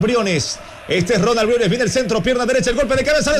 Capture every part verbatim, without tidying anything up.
Briones. Este es Ronald Briones, viene el centro, pierna derecha, el golpe de cabeza de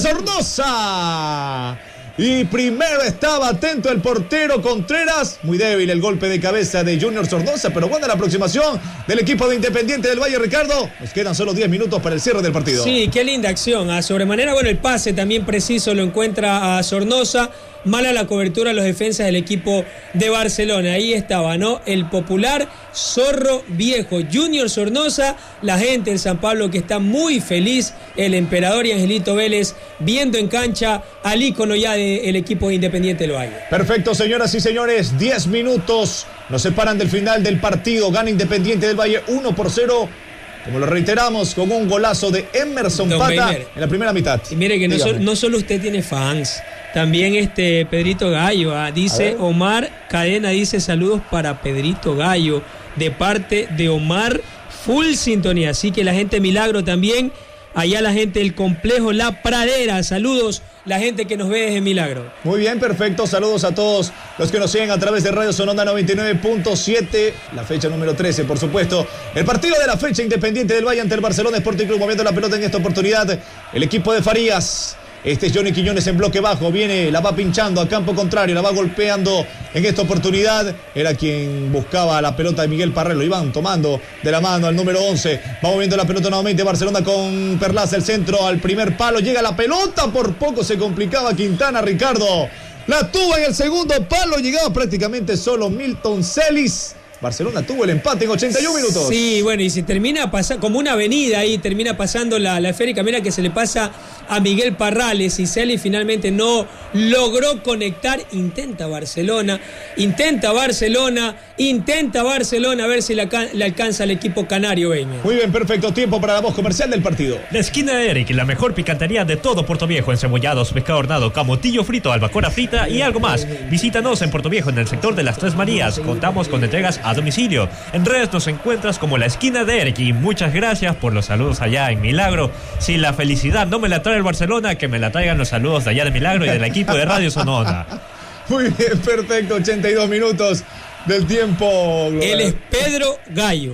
Sornosa. Y primero estaba atento el portero Contreras. Muy débil el golpe de cabeza de Junior Sornosa, pero buena la aproximación del equipo de Independiente del Valle, Ricardo. Nos quedan solo diez minutos para el cierre del partido. Sí, qué linda acción. A sobremanera, bueno, el pase también preciso lo encuentra a Sornosa. Mala la cobertura a los defensas del equipo de Barcelona. Ahí estaba, ¿no? El popular Zorro Viejo, Junior Sornosa. La gente del San Pablo que está muy feliz. El emperador y Angelito Vélez viendo en cancha al ícono ya del equipo de Independiente del Valle. Perfecto, señoras y señores. diez minutos nos separan del final del partido. Gana Independiente del Valle uno por cero. Como lo reiteramos, con un golazo de Emerson Don Pata Beiner en la primera mitad. Y mire que no, so, no solo usted tiene fans, también este Pedrito Gallo, ¿ah? Dice Omar Cadena, dice saludos para Pedrito Gallo, de parte de Omar, full sintonía. Así que la gente de Milagro también, allá la gente del complejo La Pradera, saludos. La gente que nos ve desde Milagro. Muy bien, perfecto. Saludos a todos los que nos siguen a través de Radio Sonora noventa y nueve punto siete. La fecha número trece, por supuesto. El partido de la fecha, Independiente del Valle ante el Barcelona Sporting Club. Moviendo la pelota en esta oportunidad el equipo de Farías. Este es Johnny Quiñones en bloque bajo. Viene, la va pinchando a campo contrario. La va golpeando en esta oportunidad. Era quien buscaba la pelota de Miguel Parrell. Lo iban tomando de la mano al número once. Va moviendo la pelota nuevamente Barcelona con Perlaza. El centro al primer palo. Llega la pelota. Por poco se complicaba Quintana, Ricardo. La tuvo en el segundo palo. Llegaba prácticamente solo Milton Celis. Barcelona tuvo el empate en ochenta y un minutos. Sí, bueno, y se termina pasando como una avenida ahí, termina pasando la, la esférica. Mira que se le pasa a Miguel Parrales y Celis finalmente no logró conectar. Intenta Barcelona, intenta Barcelona, intenta Barcelona a ver si le, le alcanza al equipo canario. Baby. Muy bien, perfecto. Tiempo para la voz comercial del partido. La esquina de Eric, la mejor picantería de todo Puerto Viejo. Encebollados, pescado hornado, camotillo frito, albacora frita y algo más. Visítanos en Puerto Viejo en el sector de las Tres Marías. Contamos con entregas a domicilio. En redes nos encuentras como la esquina de Eric y muchas gracias por los saludos allá en Milagro. Si la felicidad no me la trae el Barcelona, que me la traigan los saludos de allá de Milagro y del equipo de Radio Sonora. Muy bien, perfecto, ochenta y dos minutos del tiempo global. Él es Pedro Gallo.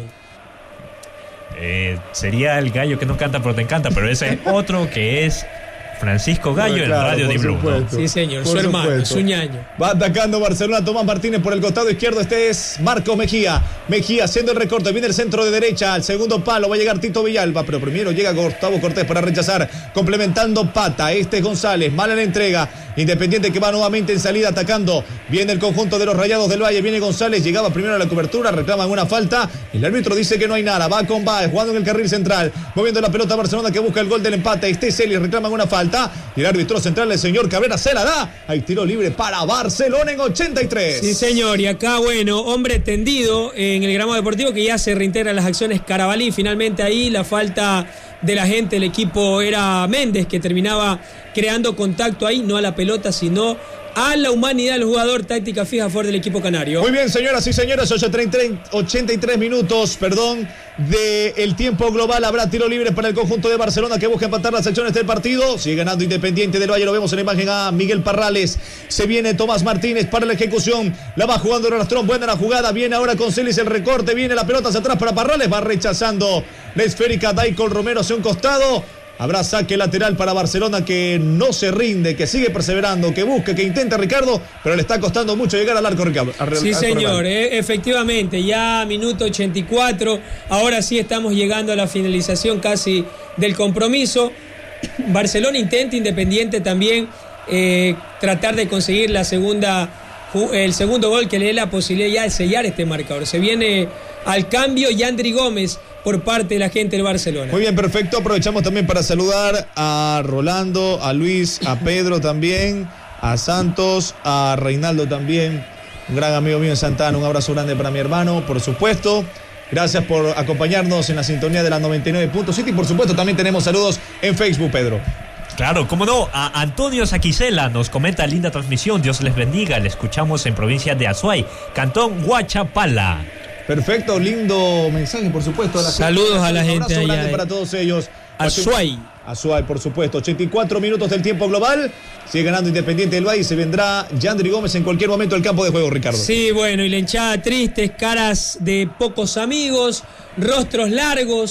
Eh, sería el gallo que no canta pero te encanta, pero ese otro que es Francisco Gallo, bueno, claro, en Radio Di Blue, ¿no? Sí, señor, por su hermano, supuesto. Su ñaño. Va atacando Barcelona, Tomás Martínez por el costado izquierdo. Este es Marco Mejía. Mejía haciendo el recorte, viene el centro de derecha, al segundo palo va a llegar Tito Villalba, pero primero llega Gustavo Cortés para rechazar, complementando Pata. Este es González, mala la entrega. Independiente que va nuevamente en salida atacando. Viene el conjunto de los Rayados del Valle, viene González, llegaba primero a la cobertura, reclaman una falta. El árbitro dice que no hay nada, va con Baez, jugando en el carril central, moviendo la pelota a Barcelona que busca el gol del empate. Este es Celis, reclaman una falta. Y el árbitro central, el señor Cabrera, se la da. Hay tiro libre para Barcelona en ochenta y tres. Sí, señor. Y acá, bueno, hombre tendido en el gramo deportivo que ya se reintegra las acciones. Carabalí, finalmente ahí la falta de la gente. El equipo era Méndez, que terminaba creando contacto ahí, no a la pelota, sino a la humanidad del jugador. Táctica fija a favor del equipo canario. Muy bien, señoras y señores, ochenta y tres minutos, perdón, del tiempo global. Habrá tiro libre para el conjunto de Barcelona que busca empatar las acciones del partido. Sigue ganando Independiente del Valle, lo vemos en la imagen a Miguel Parrales. Se viene Tomás Martínez para la ejecución, la va jugando el Rastrón, buena la jugada, viene ahora con Celis el recorte, viene la pelota hacia atrás para Parrales, va rechazando la esférica Daicol Romero hacia un costado. Habrá saque lateral para Barcelona que no se rinde, que sigue perseverando, que busca, que intenta Ricardo, pero le está costando mucho llegar al arco. Al, sí, al señor, eh, efectivamente, ya minuto ochenta y cuatro, ahora sí estamos llegando a la finalización casi del compromiso. Barcelona intenta, Independiente también, eh, tratar de conseguir la segunda, el segundo gol que le dé la posibilidad ya de sellar este marcador. Se viene al cambio Yandri Gómez por parte de la gente del Barcelona. Muy bien, perfecto. Aprovechamos también para saludar a Rolando, a Luis, a Pedro también, a Santos, a Reinaldo también, un gran amigo mío en Santana. Un abrazo grande para mi hermano, por supuesto. Gracias por acompañarnos en la sintonía de la noventa y nueve punto siete y por supuesto también tenemos saludos en Facebook, Pedro. Claro, cómo no, a Antonio Saquicela nos comenta linda transmisión, Dios les bendiga, le escuchamos en provincia de Azuay, Cantón Huachapala. Perfecto, lindo mensaje, por supuesto. A la Saludos gente. a la gente allá. Un abrazo grande para todos ellos. Azuay. Azuay, por supuesto. ochenta y cuatro minutos del tiempo global. Sigue ganando Independiente del Valle y se vendrá Yandri Gómez en cualquier momento al campo de juego, Ricardo. Sí, bueno, y la hinchada tristes, caras de pocos amigos, rostros largos.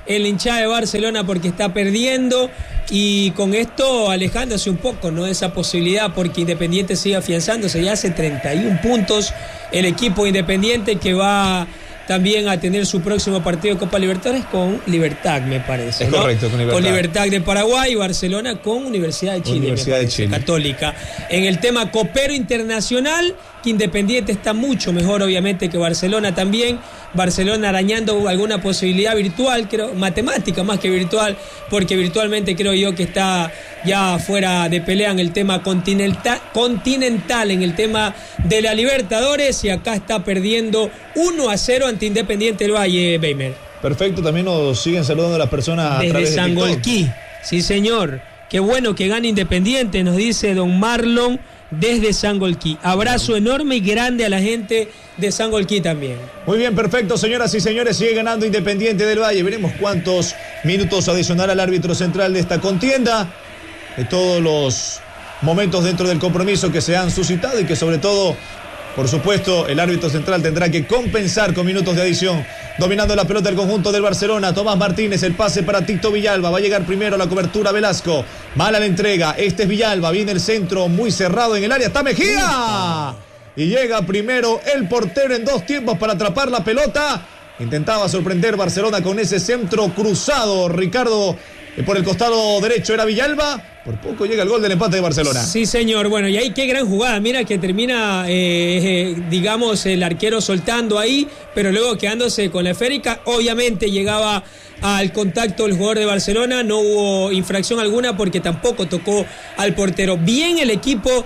en la hinchada de Barcelona porque está perdiendo y con esto alejándose un poco, ¿no?, de esa posibilidad, porque Independiente sigue afianzándose, ya hace treinta y un puntos el equipo Independiente, que va también a tener su próximo partido de Copa Libertadores con Libertad, me parece. Es ¿no? correcto, con Libertad. Con Libertad de Paraguay y Barcelona con Universidad de Chile, Universidad me parece, de Chile. Católica. En el tema copero internacional, que Independiente está mucho mejor, obviamente, que Barcelona también. Barcelona arañando alguna posibilidad virtual, creo, matemática más que virtual, porque virtualmente creo yo que está ya fuera de pelea en el tema continental, continental en el tema de la Libertadores, y acá está perdiendo uno a cero ante Independiente del Valle, Beimer. Perfecto, también nos siguen saludando las personas a Desde través de Sangolquí, sí señor, qué bueno que gane Independiente, nos dice don Marlon desde Sangolquí. Abrazo enorme y grande a la gente de Sangolquí también. Muy bien, perfecto, señoras y señores, sigue ganando Independiente del Valle. Veremos cuántos minutos adicional al árbitro central de esta contienda, de todos los momentos dentro del compromiso que se han suscitado y que sobre todo, por supuesto, el árbitro central tendrá que compensar con minutos de adición. Dominando la pelota el conjunto del Barcelona, Tomás Martínez, el pase para Tito Villalba, va a llegar primero a la cobertura Velasco, mala la entrega, este es Villalba, viene el centro muy cerrado en el área, está Mejía, y llega primero el portero en dos tiempos para atrapar la pelota. Intentaba sorprender Barcelona con ese centro cruzado, Ricardo, por el costado derecho era Villalba. Por poco llega el gol del empate de Barcelona. Sí, señor. Bueno, y ahí qué gran jugada. Mira que termina, eh, eh, digamos, el arquero soltando ahí, pero luego quedándose con la esférica. Obviamente llegaba al contacto el jugador de Barcelona. No hubo infracción alguna porque tampoco tocó al portero. Bien el equipo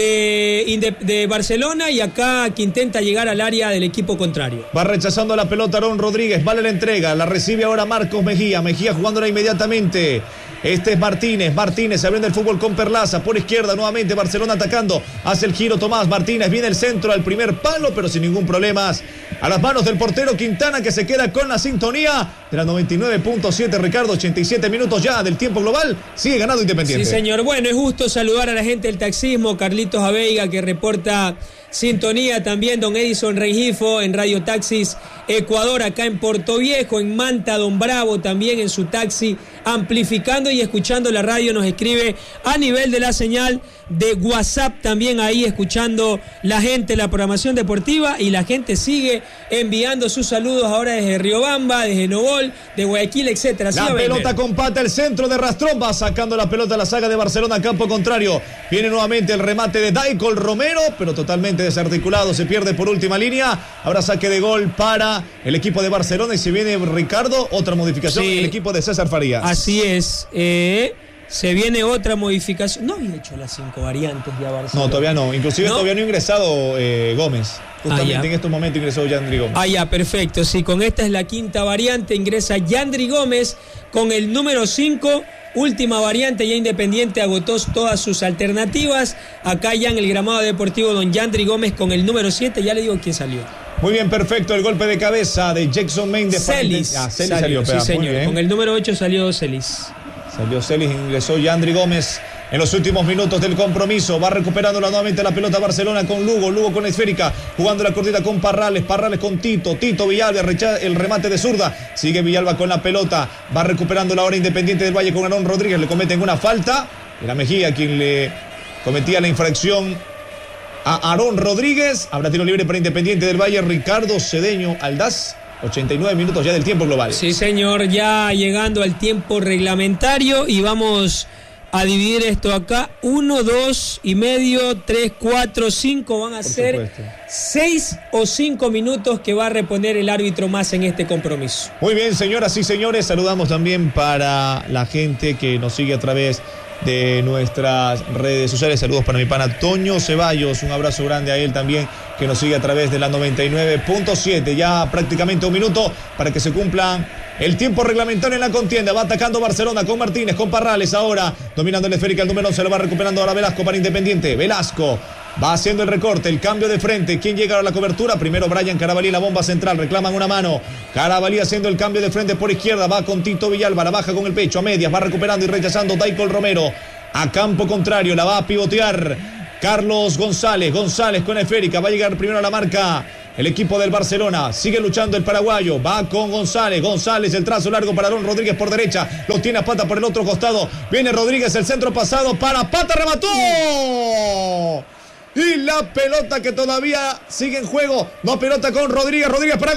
de, de Barcelona, y acá que intenta llegar al área del equipo contrario. Va rechazando la pelota Aarón Rodríguez. Vale la entrega. La recibe ahora Marcos Mejía. Mejía jugándola inmediatamente. Este es Martínez, Martínez se abriendo el fútbol con Perlaza, por izquierda nuevamente Barcelona atacando, hace el giro Tomás Martínez, viene el centro al primer palo, pero sin ningún problema, a las manos del portero Quintana, que se queda con la sintonía de la noventa y nueve punto siete, Ricardo, ochenta y siete minutos ya del tiempo global, sigue ganando Independiente. Sí, señor, bueno, es justo saludar a la gente del taxismo, Carlitos Aveiga, que reporta sintonía, también don Edison Rengifo en Radio Taxis Ecuador, acá en Puerto Viejo, en Manta, don Bravo también en su taxi, amplificando y escuchando la radio, nos escribe a nivel de la señal de WhatsApp, también ahí escuchando la gente, la programación deportiva, y la gente sigue enviando sus saludos ahora desde Riobamba, desde Nogol, de Guayaquil, etcétera. La sí, pelota con pata, el centro de Rastrón, va sacando la pelota a la saga de Barcelona, campo contrario, viene nuevamente el remate de Daicol Romero, pero totalmente desarticulado, se pierde por última línea, habrá saque de gol para el equipo de Barcelona, y se viene Ricardo, otra modificación sí, en el equipo de César Farías. Así es, eh... se viene otra modificación. No había hecho las cinco variantes ya Barcelona. No, todavía no. Inclusive ¿No? todavía no ha ingresado eh, Gómez. Justamente ah, en estos momentos ingresó Yandri Gómez. Ah, ya, perfecto. Sí, con esta es la quinta variante. Ingresa Yandri Gómez con el número cinco. Última variante, ya Independiente agotó todas sus alternativas. Acá ya en el gramado deportivo don Yandri Gómez con el número siete. Ya le digo quién salió. Muy bien, perfecto. El golpe de cabeza de Jackson Méndez. Celis. Ah, Celis salió, salió sí, señor. Con el número ocho salió Celis. Salió Celis, ingresó Yandri Gómez en los últimos minutos del compromiso. Va recuperándola nuevamente la pelota Barcelona con Lugo. Lugo con la esférica, jugando la cortita con Parrales. Parrales con Tito. Tito Villalba, el remate de zurda. Sigue Villalba con la pelota. Va recuperando la hora Independiente del Valle con Aarón Rodríguez. Le cometen una falta. Era Mejía quien le cometía la infracción a Aarón Rodríguez. Habrá tiro libre para Independiente del Valle. Ricardo Cedeño Aldaz. ochenta y nueve minutos ya del tiempo global. Sí, señor, ya llegando al tiempo reglamentario, y vamos a dividir esto acá. Uno, dos y medio, tres, cuatro, cinco. Van a Por ser supuesto. seis o cinco minutos que va a reponer el árbitro más en este compromiso. Muy bien, señoras y señores. Saludamos también para la gente que nos sigue a través de nuestras redes sociales. Saludos para mi pana Toño Ceballos, un abrazo grande a él también, que nos sigue a través de la noventa y nueve punto siete. Ya prácticamente un minuto para que se cumplan el tiempo reglamentario en la contienda. Va atacando Barcelona con Martínez, con Parrales ahora, dominando el esférica, el número once lo va recuperando ahora Velasco para Independiente. Velasco va haciendo el recorte, el cambio de frente. ¿Quién llega a la cobertura? Primero Brian Carabalí, la bomba central, reclaman una mano. Carabalí haciendo el cambio de frente por izquierda, va con Tito Villalba, la baja con el pecho a medias, va recuperando y rechazando Daicol Romero. A campo contrario, la va a pivotear Carlos González. González con esférica, va a llegar primero a la marca el equipo del Barcelona. Sigue luchando el paraguayo. Va con González. González, el trazo largo para Aarón Rodríguez por derecha. Lo tiene a Pata por el otro costado. Viene Rodríguez, el centro pasado para Pata. ¡Remató! Y la pelota que todavía sigue en juego. No, pelota con Rodríguez. Rodríguez para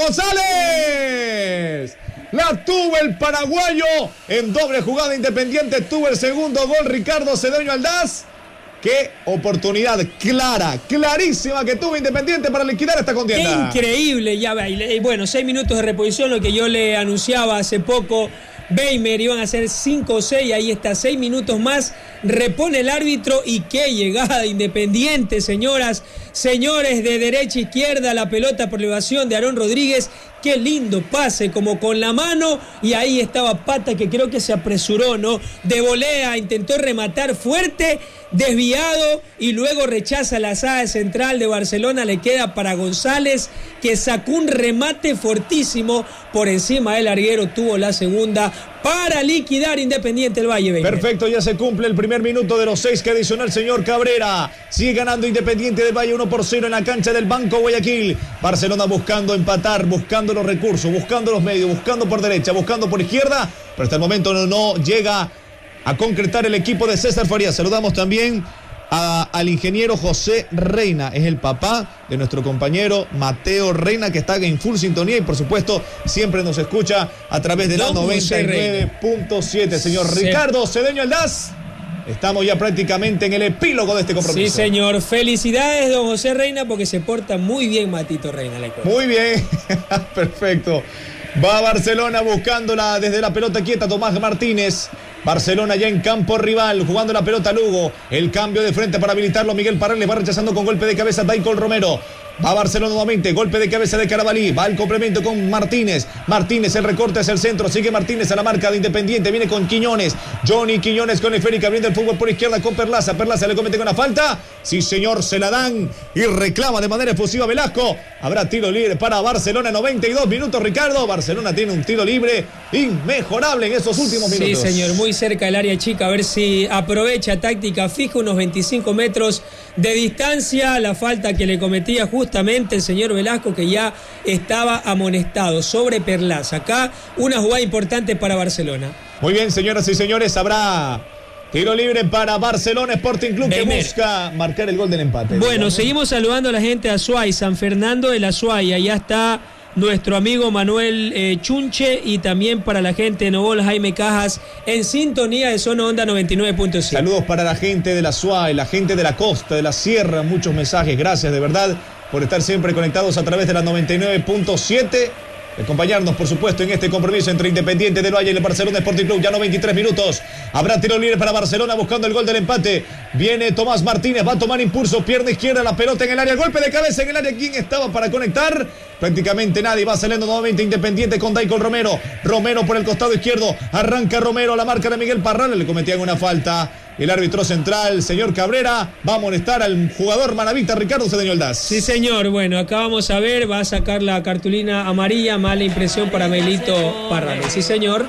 González. La tuvo el paraguayo. En doble jugada Independiente tuvo el segundo gol Ricardo Cedeño Aldaz. Qué oportunidad clara, clarísima que tuvo Independiente para liquidar esta contienda. Qué increíble, ya ve. Bueno, seis minutos de reposición, lo que yo le anunciaba hace poco. Weimer iban a ser cinco o seis, ahí está, seis minutos más, repone el árbitro y qué llegada de Independiente, señoras, señores, de derecha a izquierda, la pelota por elevación de Aarón Rodríguez, qué lindo pase, como con la mano, y ahí estaba Pata, que creo que se apresuró, ¿no? De volea, intentó rematar fuerte, desviado, y luego rechaza la saga central de Barcelona, le queda para González, que sacó un remate fortísimo por encima del larguero, tuvo la segunda para liquidar Independiente del Valle. Weimer. Perfecto, ya se cumple el primer minuto de los seis que adicionó el señor Cabrera. Sigue ganando Independiente del Valle uno por cero en la cancha del Banco Guayaquil. Barcelona buscando empatar, buscando los recursos, buscando los medios, buscando por derecha, buscando por izquierda, pero hasta el momento no, no llega a concretar el equipo de César Farías. Saludamos también a, al ingeniero José Reina, es el papá de nuestro compañero Mateo Reina, que está en full sintonía y por supuesto siempre nos escucha a través de la noventa y nueve punto siete. Señor sí. Ricardo Cedeño Aldaz, estamos ya prácticamente en el epílogo de este compromiso. Sí, señor. Felicidades, don José Reina, porque se porta muy bien Matito Reina. Muy bien, perfecto. Va Barcelona buscándola desde la pelota quieta, Tomás Martínez. Barcelona ya en campo rival, jugando la pelota Lugo. El cambio de frente para habilitarlo Miguel Parrales, va rechazando con golpe de cabeza Daicol Romero. Va Barcelona nuevamente, golpe de cabeza de Carabalí, va el complemento con Martínez. Martínez, el recorte hacia el centro, sigue Martínez a la marca de Independiente, viene con Quiñones. Johnny Quiñones con esférica, abriendo el fútbol por izquierda con Perlaza. Perlaza le comete con la falta. Sí, señor, se la dan y reclama de manera efusiva Velasco. Habrá tiro libre para Barcelona, noventa y dos minutos, Ricardo. Barcelona tiene un tiro libre inmejorable en esos últimos minutos. Sí, señor, muy cerca del área chica, a ver si aprovecha táctica fija, unos veinticinco metros de distancia, la falta que le cometía justamente Justamente el señor Velasco, que ya estaba amonestado sobre Perlaza. Acá una jugada importante para Barcelona. Muy bien, señoras y señores, habrá tiro libre para Barcelona Sporting Club, que Weimer busca marcar el gol del empate. Bueno, digamos. Seguimos saludando a la gente de Azuay, San Fernando de la Azuay. Allá está nuestro amigo Manuel eh, Chunche, y también para la gente de Novol, Jaime Cajas, en sintonía de Zona Onda noventa y nueve punto siete. Saludos para la gente de la Azuay, la gente de la costa, de la sierra, muchos mensajes, gracias de verdad por estar siempre conectados a través de la noventa y nueve punto siete. Acompañarnos, por supuesto, en este compromiso entre Independiente del Valle y el Barcelona Sporting Club. Ya no veintitrés minutos. Habrá tiro libre para Barcelona buscando el gol del empate. Viene Tomás Martínez, va a tomar impulso, pierna izquierda, la pelota en el área, golpe de cabeza en el área. ¿Quién estaba para conectar? Prácticamente nadie. Va saliendo nuevamente Independiente con Daicol Romero. Romero por el costado izquierdo. Arranca Romero a la marca de Miguel Parrales. Le cometían una falta. El árbitro central, señor Cabrera, va a amonestar al jugador manavita Ricardo Cedeño Aldaz. Sí, señor. Bueno, acá vamos a ver, va a sacar la cartulina amarilla, mala impresión para Melito Parrales. Sí, señor.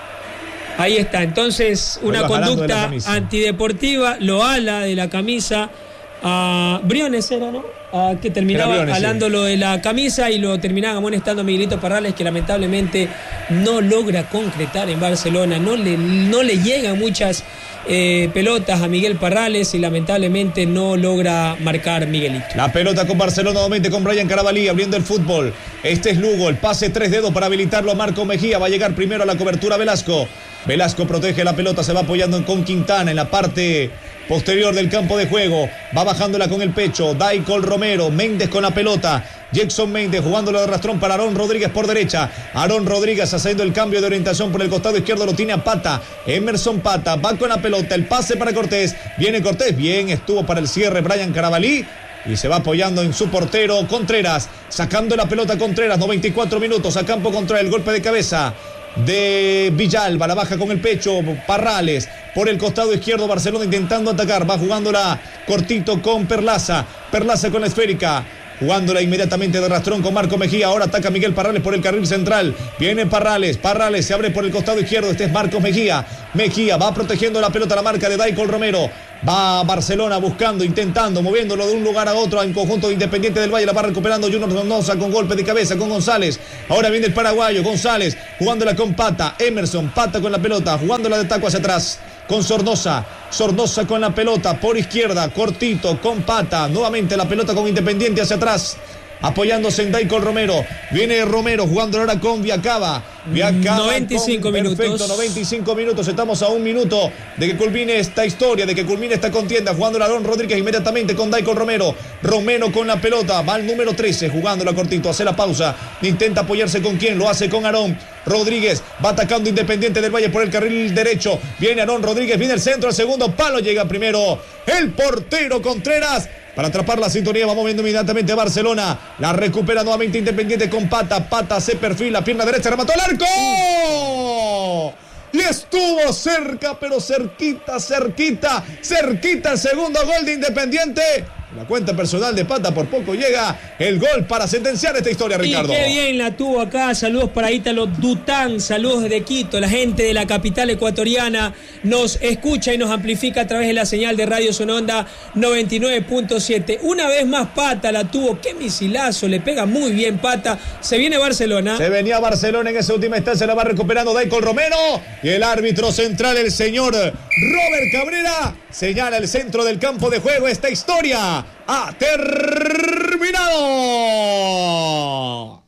Ahí está. Entonces, una conducta antideportiva, lo ala de la camisa a Briones, era, ¿no? A que terminaba Briones, alándolo sí. de la camisa y lo terminaban amonestando a Miguelito Parrales, que lamentablemente no logra concretar en Barcelona, no le, no le llegan muchas eh, pelotas a Miguel Parrales y lamentablemente no logra marcar Miguelito. La pelota con Barcelona nuevamente con Brian Carabalí abriendo el fútbol. Este es Lugo, el pase tres dedos para habilitarlo a Marco Mejía. Va a llegar primero a la cobertura Velasco. Velasco protege la pelota, se va apoyando con Quintana en la parte posterior del campo de juego. Va bajándola con el pecho. Daicol Romero. Méndez con la pelota. Jackson Méndez jugándolo de rastrón para Aarón Rodríguez por derecha. Aarón Rodríguez haciendo el cambio de orientación por el costado izquierdo. Lo tiene a Pata. Emerson Pata va con la pelota. El pase para Cortés. Viene Cortés. Bien, estuvo para el cierre Brian Carabalí. Y se va apoyando en su portero Contreras. Sacando la pelota Contreras. noventa y cuatro minutos a campo contra el golpe de cabeza de Villalba, la baja con el pecho Parrales, por el costado izquierdo Barcelona intentando atacar, va jugándola cortito con Perlaza, Perlaza con la esférica, jugándola inmediatamente de rastrón con Marco Mejía. Ahora ataca Miguel Parrales por el carril central, viene Parrales, Parrales se abre por el costado izquierdo, este es Marcos Mejía, Mejía va protegiendo la pelota a la marca de Daicol Romero, Va Barcelona buscando, intentando, moviéndolo de un lugar a otro en conjunto de Independiente del Valle. La va recuperando Junior Sornosa con golpe de cabeza con González. Ahora viene el paraguayo González jugándola con Pata. Emerson, Pata con la pelota, jugándola de taco hacia atrás con Sornosa. Sornosa con la pelota por izquierda, cortito con Pata. Nuevamente la pelota con Independiente hacia atrás, apoyándose en Daicol Romero. Viene Romero jugando ahora con Viacaba. Viacaba noventa y cinco con, minutos. Perfecto, noventa y cinco minutos. Estamos a un minuto de que culmine esta historia, de que culmine esta contienda. Jugando Aarón Rodríguez inmediatamente con Daicol Romero. Romero con la pelota. Va al número trece jugándola cortito. Hace la pausa. Intenta apoyarse con quién. Lo hace con Aarón Rodríguez. Va atacando Independiente del Valle por el carril derecho. Viene Aarón Rodríguez. Viene el centro. El segundo palo. Llega primero el portero Contreras para atrapar la sintonía. Vamos viendo inmediatamente a Barcelona. La recupera nuevamente Independiente con Pata. Pata se perfila, pierna derecha, remató al arco. Y estuvo cerca, pero cerquita, cerquita, cerquita el segundo gol de Independiente. La cuenta personal de Pata, por poco llega el gol para sentenciar esta historia, Ricardo. Y qué bien la tuvo acá. Saludos para Ítalo Dután, saludos de Quito. La gente de la capital ecuatoriana nos escucha y nos amplifica a través de la señal de Radio Sononda noventa y nueve punto siete. Una vez más Pata la tuvo. Qué misilazo, le pega muy bien Pata. Se viene Barcelona. Se venía Barcelona en esa última instancia, la va recuperando Daicol Romero. Y el árbitro central, el señor Robert Cabrera, señala el centro del campo de juego. Esta historia ha terminado.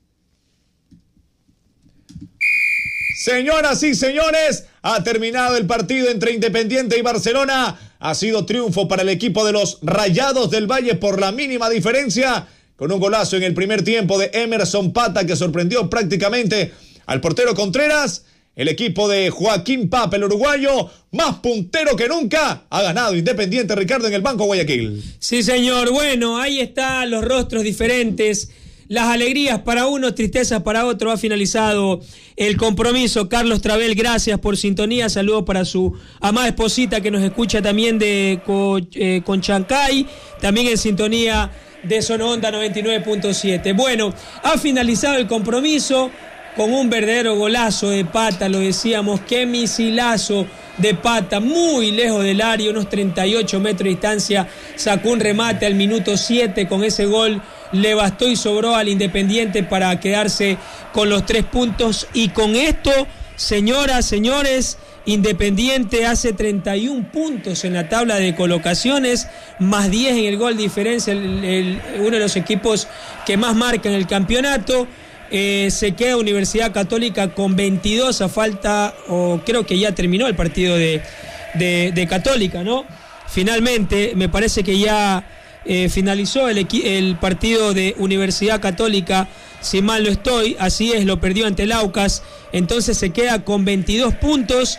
Señoras y señores, ha terminado el partido entre Independiente y Barcelona. Ha sido triunfo para el equipo de los Rayados del Valle por la mínima diferencia, con un golazo en el primer tiempo de Emerson Pata que sorprendió prácticamente al portero Contreras. El equipo de Joaquín Papa, el uruguayo, más puntero que nunca, ha ganado Independiente, Ricardo, en el Banco Guayaquil. Sí, señor. Bueno, ahí están los rostros diferentes, las alegrías para uno, tristezas para otro. Ha finalizado el compromiso. Carlos Travel, gracias por sintonía. Saludos para su amada esposita que nos escucha también de Co, eh, Conchancay, también en sintonía de Sononda noventa y nueve punto siete. Bueno, ha finalizado el compromiso con un verdadero golazo de Pata, lo decíamos, qué misilazo de Pata, muy lejos del área, unos treinta y ocho metros de distancia, sacó un remate al minuto siete, con ese gol le bastó y sobró al Independiente para quedarse con los tres puntos, y con esto, señoras, señores, Independiente hace treinta y un puntos en la tabla de colocaciones, más diez en el gol diferencia, el, el, uno de los equipos que más marca en el campeonato. Eh, se queda Universidad Católica con veintidós a falta, o creo que ya terminó el partido de, de, de Católica, ¿no? Finalmente, me parece que ya eh, finalizó el, el partido de Universidad Católica, si mal no estoy, así es, lo perdió ante el Aucas, entonces se queda con veintidós puntos,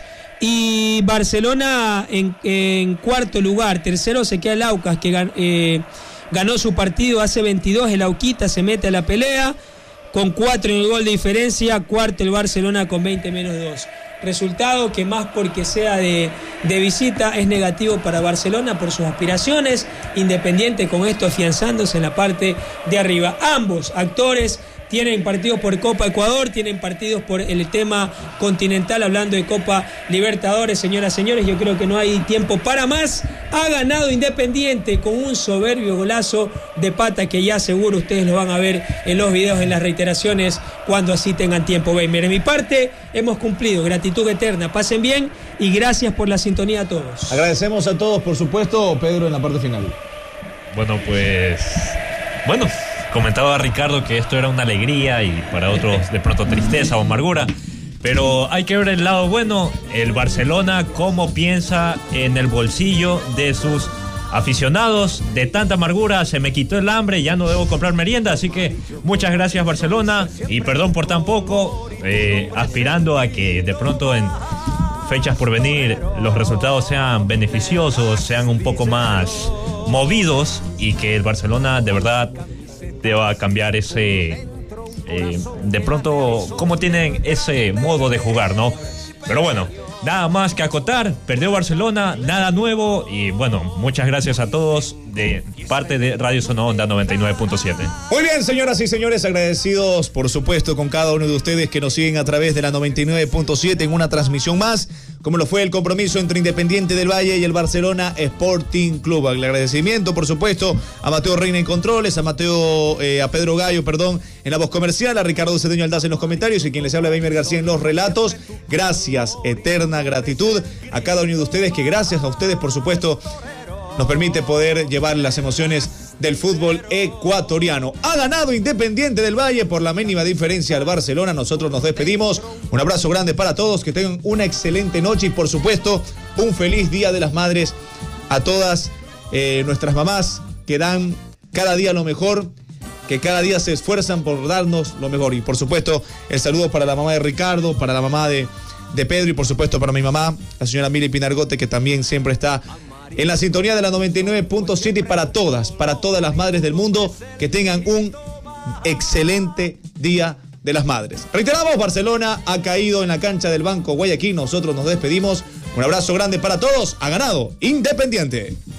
y Barcelona en, en cuarto lugar. Tercero se queda el Aucas, que gan, eh, ganó su partido hace veintidós, el Auquita se mete a la pelea con cuatro en el gol de diferencia. Cuarto el Barcelona con veinte menos dos. Resultado que, más porque sea de, de visita, es negativo para Barcelona por sus aspiraciones. Independiente con esto afianzándose en la parte de arriba. Ambos actores tienen partidos por Copa Ecuador, tienen partidos por el tema continental, hablando de Copa Libertadores. Señoras y señores, yo creo que no hay tiempo para más. Ha ganado Independiente con un soberbio golazo de Pata, que ya seguro ustedes lo van a ver en los videos, en las reiteraciones, cuando así tengan tiempo. Gamer, de mi parte, hemos cumplido. Gratitud eterna. Pasen bien y gracias por la sintonía a todos. Agradecemos a todos, por supuesto. Pedro, en la parte final. Bueno, pues... Bueno... Comentaba Ricardo que esto era una alegría y para otros de pronto tristeza o amargura, pero hay que ver el lado bueno. El Barcelona, cómo piensa en el bolsillo de sus aficionados. De tanta amargura, se me quitó el hambre, ya no debo comprar merienda, así que muchas gracias, Barcelona, y perdón por tan poco, eh, aspirando a que de pronto en fechas por venir los resultados sean beneficiosos, sean un poco más movidos, y que el Barcelona de verdad va a cambiar ese eh, de pronto cómo tienen ese modo de jugar, ¿no? Pero bueno, nada más que acotar. Perdió Barcelona, nada nuevo, y bueno, muchas gracias a todos. de parte de Radio Sononda noventa y nueve punto siete. Muy bien, señoras y señores, agradecidos por supuesto con cada uno de ustedes que nos siguen a través de la noventa y nueve punto siete en una transmisión más, como lo fue el compromiso entre Independiente del Valle y el Barcelona Sporting Club. El agradecimiento, por supuesto, a Mateo Reina en controles, a Mateo, eh, a Pedro Gallo, perdón, en la voz comercial, a Ricardo Cedeño Aldaz en los comentarios y quien les habla, Beimer García, en los relatos. Gracias, eterna gratitud a cada uno de ustedes, que gracias a ustedes, por supuesto, nos permite poder llevar las emociones del fútbol ecuatoriano. Ha ganado Independiente del Valle por la mínima diferencia al Barcelona. Nosotros nos despedimos. Un abrazo grande para todos, que tengan una excelente noche y por supuesto un feliz Día de las Madres a todas eh, nuestras mamás que dan cada día lo mejor, que cada día se esfuerzan por darnos lo mejor. Y por supuesto el saludo para la mamá de Ricardo, para la mamá de, de Pedro y por supuesto para mi mamá, la señora Mili Pinargote, que también siempre está en la sintonía de la noventa y nueve punto siete, y para todas, para todas las madres del mundo, que tengan un excelente Día de las Madres. Reiteramos, Barcelona ha caído en la cancha del Banco Guayaquil. Nosotros nos despedimos. Un abrazo grande para todos. Ha ganado Independiente.